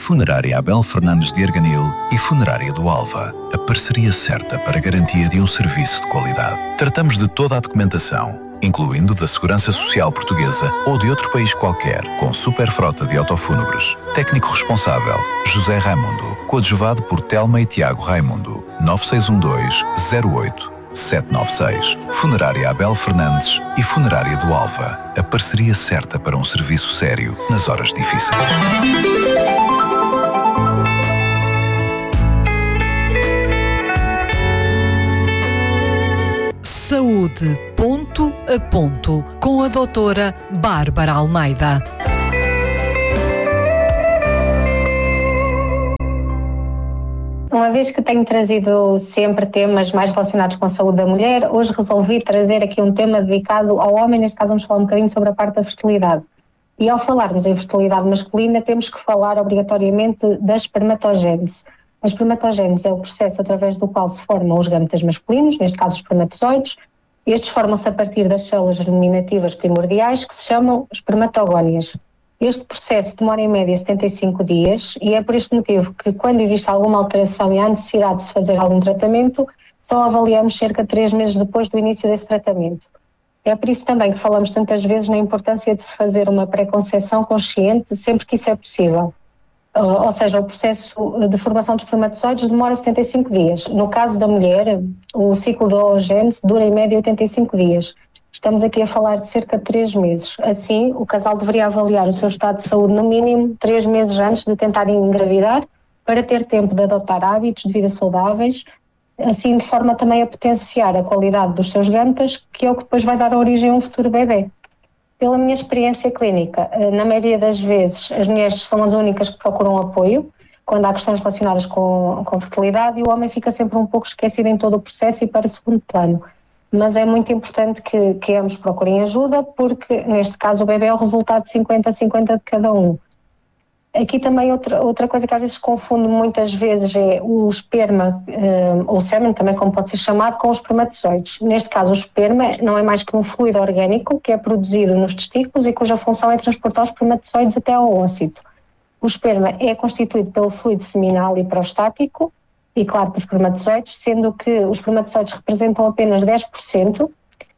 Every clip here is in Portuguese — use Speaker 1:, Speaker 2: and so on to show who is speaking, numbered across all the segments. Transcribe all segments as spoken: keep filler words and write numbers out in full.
Speaker 1: Funerária Abel Fernandes de Arganil e Funerária do Alva. A parceria certa para a garantia de um serviço de qualidade. Tratamos de toda a documentação, incluindo da Segurança Social Portuguesa ou de outro país qualquer, com super frota de autofúnebres. Técnico responsável, José Raimundo. Coadjuvado por Telma e Tiago Raimundo. nove seis um dois, zero oito, sete nove seis. Funerária Abel Fernandes e Funerária do Alva. A parceria certa para um serviço sério nas horas difíceis.
Speaker 2: Saúde ponto a ponto com a doutora Bárbara Almeida.
Speaker 3: Uma vez que tenho trazido sempre temas mais relacionados com a saúde da mulher, hoje resolvi trazer aqui um tema dedicado ao homem. Neste caso vamos falar um bocadinho sobre a parte da fertilidade. E ao falarmos em fertilidade masculina, temos que falar obrigatoriamente da espermatogênese. A espermatogênese é o processo através do qual se formam os gametas masculinos, neste caso os espermatozoides. Estes formam-se a partir das células germinativas primordiais, que se chamam espermatogónias. Este processo demora em média setenta e cinco dias e é por este motivo que, quando existe alguma alteração e há necessidade de se fazer algum tratamento, só avaliamos cerca de três meses depois do início desse tratamento. É por isso também que falamos tantas vezes na importância de se fazer uma pré-conceição consciente sempre que isso é possível. Ou seja, o processo de formação dos espermatozoides demora setenta e cinco dias. No caso da mulher, o ciclo da oogênese dura em média oitenta e cinco dias. Estamos aqui a falar de cerca de três meses. Assim, o casal deveria avaliar o seu estado de saúde no mínimo três meses antes de tentarem engravidar, para ter tempo de adotar hábitos de vida saudáveis, assim de forma também a potenciar a qualidade dos seus gametas, que é o que depois vai dar origem a um futuro bebê. Pela minha experiência clínica, na maioria das vezes as mulheres são as únicas que procuram apoio quando há questões relacionadas com, com fertilidade, e o homem fica sempre um pouco esquecido em todo o processo e para segundo plano. Mas é muito importante que, que ambos procurem ajuda, porque neste caso o bebê é o resultado de cinquenta a cinquenta de cada um. Aqui também outra, outra coisa que às vezes se confunde muitas vezes é o esperma, um, ou sêmen também, como pode ser chamado, com os espermatozoides. Neste caso o esperma não é mais que um fluido orgânico que é produzido nos testículos e cuja função é transportar os espermatozoides até ao ócito. O esperma é constituído pelo fluido seminal e prostático e, claro, pelos espermatozoides, sendo que os espermatozoides representam apenas dez por cento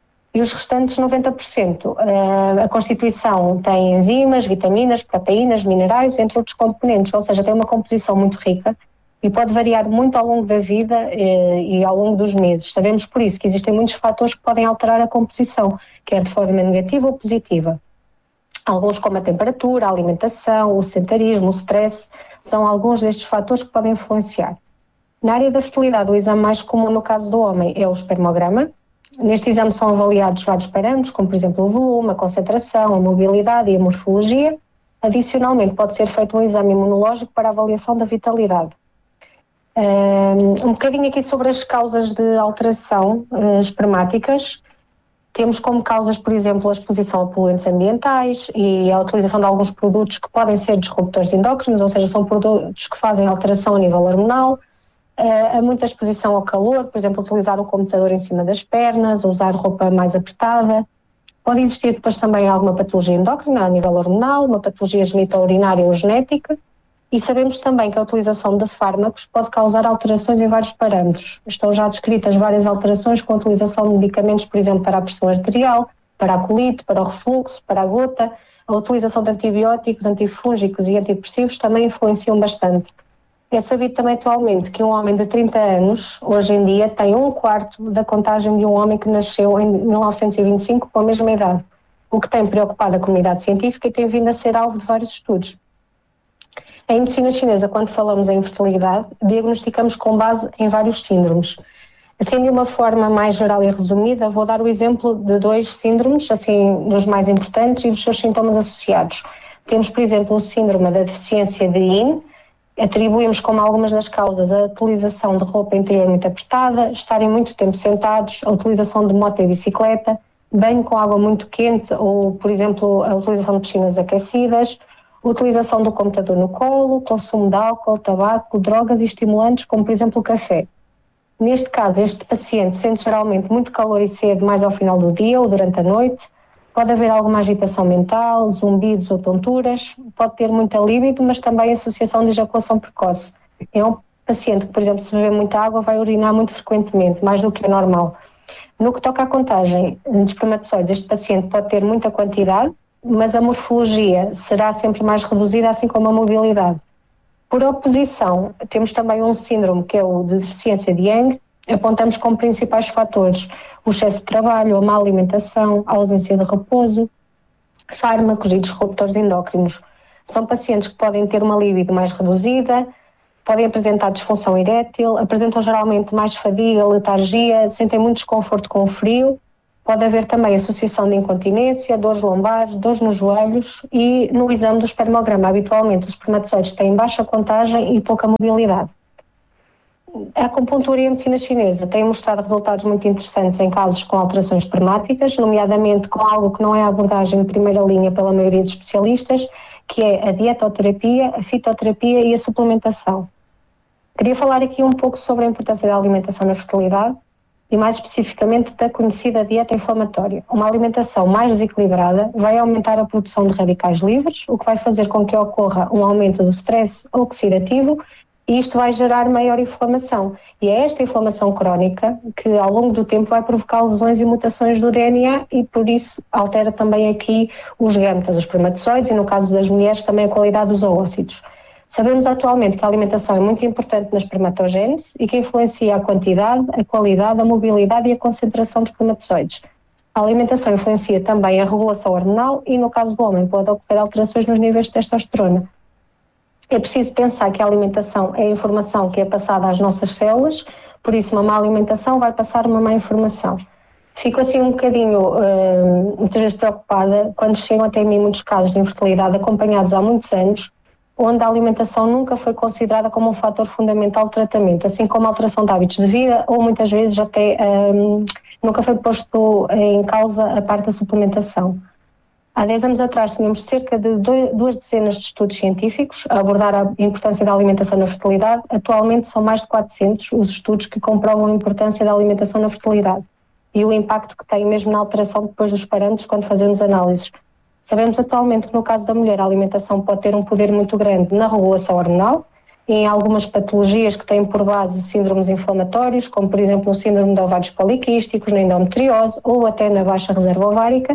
Speaker 3: e os restantes noventa por cento. A Constituição tem enzimas, vitaminas, proteínas, minerais, entre outros componentes, ou seja, tem uma composição muito rica e pode variar muito ao longo da vida e ao longo dos meses. Sabemos por isso que existem muitos fatores que podem alterar a composição, quer de forma negativa ou positiva. Alguns, como a temperatura, a alimentação, o sedentarismo, o stress, são alguns destes fatores que podem influenciar. Na área da fertilidade, o exame mais comum no caso do homem é o espermograma. Neste exame são avaliados vários parâmetros, como por exemplo o volume, a concentração, a mobilidade e a morfologia. Adicionalmente, pode ser feito um exame imunológico para a avaliação da vitalidade. Um bocadinho aqui sobre as causas de alteração uh, espermáticas. Temos como causas, por exemplo, a exposição a poluentes ambientais e a utilização de alguns produtos que podem ser disruptores endócrinos, ou seja, são produtos que fazem alteração a nível hormonal. Há muita exposição ao calor, por exemplo, utilizar o computador em cima das pernas, usar roupa mais apertada. Pode existir depois também alguma patologia endócrina a nível hormonal, uma patologia genitourinária ou genética, e sabemos também que a utilização de fármacos pode causar alterações em vários parâmetros. Estão já descritas várias alterações com a utilização de medicamentos, por exemplo, para a pressão arterial, para a colite, para o refluxo, para a gota. A utilização de antibióticos, antifúngicos e antidepressivos também influenciam bastante. É sabido também atualmente que um homem de trinta anos, hoje em dia, tem um quarto da contagem de um homem que nasceu em mil novecentos e vinte e cinco com a mesma idade, o que tem preocupado a comunidade científica e tem vindo a ser alvo de vários estudos. Em medicina chinesa, quando falamos em infertilidade, diagnosticamos com base em vários síndromes. Assim, de uma forma mais geral e resumida, vou dar o exemplo de dois síndromes, assim, dos mais importantes e dos seus sintomas associados. Temos, por exemplo, o síndrome da deficiência de Yin. Atribuímos como algumas das causas a utilização de roupa interior muito apertada, estarem muito tempo sentados, a utilização de moto e bicicleta, banho com água muito quente ou, por exemplo, a utilização de piscinas aquecidas, a utilização do computador no colo, consumo de álcool, tabaco, drogas e estimulantes, como por exemplo o café. Neste caso, este paciente sente geralmente muito calor e sede mais ao final do dia ou durante a noite, Pode haver alguma agitação mental, zumbidos ou tonturas, pode ter muita líbido, mas também associação de ejaculação precoce. É um paciente que, por exemplo, se beber muita água vai urinar muito frequentemente, mais do que o normal. No que toca à contagem de espermatozoides, este paciente pode ter muita quantidade, mas a morfologia será sempre mais reduzida, assim como a mobilidade. Por oposição, temos também um síndrome que é o de deficiência de Yang. Apontamos como principais fatores o excesso de trabalho, a má alimentação, a ausência de repouso, fármacos e disruptores endócrinos. São pacientes que podem ter uma libido mais reduzida, podem apresentar disfunção erétil, apresentam geralmente mais fadiga, letargia, sentem muito desconforto com o frio. Pode haver também associação de incontinência, dores lombares, dores nos joelhos e no exame do espermograma, habitualmente os espermatozoides têm baixa contagem e pouca mobilidade. A acupuntura e a medicina chinesa têm mostrado resultados muito interessantes em casos com alterações espermáticas, nomeadamente com algo que não é a abordagem de primeira linha pela maioria dos especialistas, que é a dietoterapia, a fitoterapia e a suplementação. Queria falar aqui um pouco sobre a importância da alimentação na fertilidade e mais especificamente da conhecida dieta inflamatória. Uma alimentação mais desequilibrada vai aumentar a produção de radicais livres, o que vai fazer com que ocorra um aumento do stress oxidativo e isto vai gerar maior inflamação. E é esta inflamação crónica que ao longo do tempo vai provocar lesões e mutações do D N A e por isso altera também aqui os gametas, os espermatozoides e no caso das mulheres também a qualidade dos oócitos. Sabemos atualmente que a alimentação é muito importante na espermatogênese e que influencia a quantidade, a qualidade, a mobilidade e a concentração de espermatozoides. A alimentação influencia também a regulação hormonal e no caso do homem pode ocorrer alterações nos níveis de testosterona. É preciso pensar que a alimentação é a informação que é passada às nossas células, por isso uma má alimentação vai passar uma má informação. Fico assim um bocadinho, uh, muitas vezes preocupada, quando chegam até mim muitos casos de infertilidade acompanhados há muitos anos, onde a alimentação nunca foi considerada como um fator fundamental do tratamento, assim como a alteração de hábitos de vida ou muitas vezes até um, nunca foi posto em causa a parte da suplementação. Há dez anos atrás tínhamos cerca de dois, duas dezenas de estudos científicos a abordar a importância da alimentação na fertilidade. Atualmente são mais de quatrocentos os estudos que comprovam a importância da alimentação na fertilidade e o impacto que tem mesmo na alteração depois dos parâmetros quando fazemos análises. Sabemos atualmente que no caso da mulher a alimentação pode ter um poder muito grande na regulação hormonal e em algumas patologias que têm por base síndromes inflamatórios, como por exemplo o síndrome de ovários poliquísticos, na endometriose ou até na baixa reserva ovárica.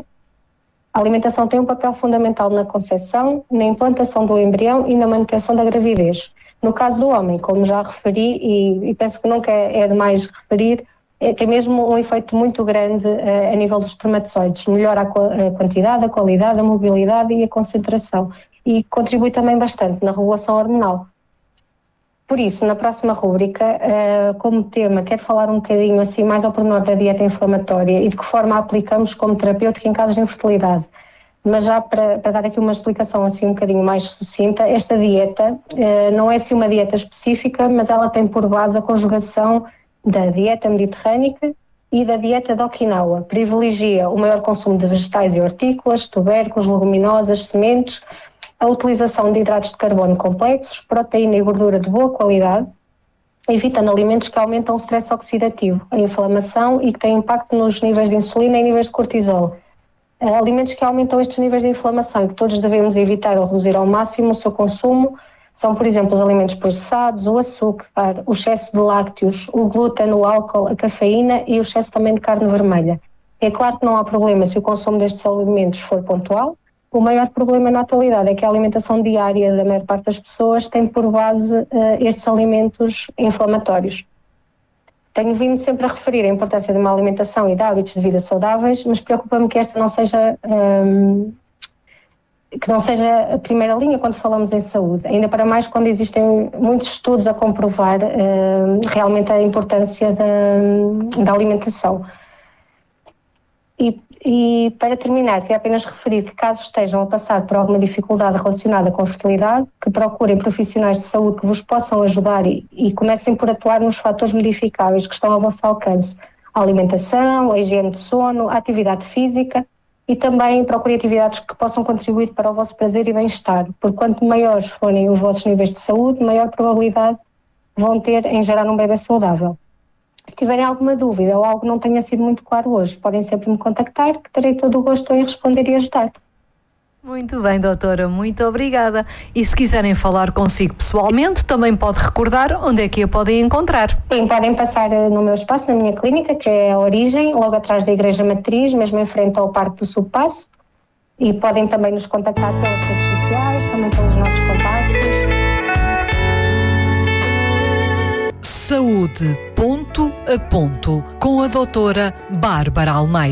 Speaker 3: A alimentação tem um papel fundamental na concepção, na implantação do embrião e na manutenção da gravidez. No caso do homem, como já referi, e, e penso que nunca é, é demais referir, é, tem mesmo um efeito muito grande uh, a nível dos espermatozoides. Melhora a, a quantidade, a qualidade, a mobilidade e a concentração. E contribui também bastante na regulação hormonal. Por isso, na próxima rúbrica, uh, como tema, quero falar um bocadinho assim mais ao pormenor da dieta inflamatória e de que forma a aplicamos como terapêutica em casos de infertilidade. Mas já para, para dar aqui uma explicação assim um bocadinho mais sucinta, esta dieta uh, não é assim uma dieta específica, mas ela tem por base a conjugação da dieta mediterrânica e da dieta de Okinawa. Privilegia o maior consumo de vegetais e hortícolas, tubérculos, leguminosas, sementes, a utilização de hidratos de carbono complexos, proteína e gordura de boa qualidade, evitando alimentos que aumentam o stress oxidativo, a inflamação e que têm impacto nos níveis de insulina e níveis de cortisol. Alimentos que aumentam estes níveis de inflamação e que todos devemos evitar ou reduzir ao máximo o seu consumo são, por exemplo, os alimentos processados, o açúcar, o excesso de lácteos, o glúten, o álcool, a cafeína e o excesso também de carne vermelha. É claro que não há problema se o consumo destes alimentos for pontual. O maior problema na atualidade é que a alimentação diária da maior parte das pessoas tem por base uh, estes alimentos inflamatórios. Tenho vindo sempre a referir a importância de uma alimentação e de hábitos de vida saudáveis, mas preocupa-me que esta não seja, um, que não seja a primeira linha quando falamos em saúde, ainda para mais quando existem muitos estudos a comprovar uh, realmente a importância da, da alimentação. E, e para terminar, queria apenas referir que caso estejam a passar por alguma dificuldade relacionada com a fertilidade, que procurem profissionais de saúde que vos possam ajudar e, e comecem por atuar nos fatores modificáveis que estão ao vosso alcance. A alimentação, a higiene de sono, a atividade física e também procurem atividades que possam contribuir para o vosso prazer e bem-estar, porque quanto maiores forem os vossos níveis de saúde, maior probabilidade vão ter em gerar um bebê saudável. Se tiverem alguma dúvida ou algo que não tenha sido muito claro hoje, podem sempre me contactar, que terei todo o gosto em responder e ajudar.
Speaker 2: Muito bem, doutora, muito obrigada. E se quiserem falar consigo pessoalmente, também pode recordar onde é que a podem encontrar.
Speaker 3: Sim, podem passar no meu espaço, na minha clínica, que é a Origem, logo atrás da Igreja Matriz, mesmo em frente ao Parque do Subpasso. E podem também nos contactar pelas redes sociais, também pelos nossos contactos.
Speaker 2: Saúde ponto a ponto com a doutora Bárbara Almeida.